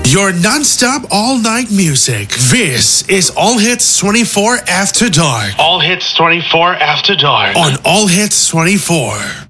Your non-stop all-night music. This is All Hits 24 After Dark. All Hits 24 After Dark. On All Hits 24.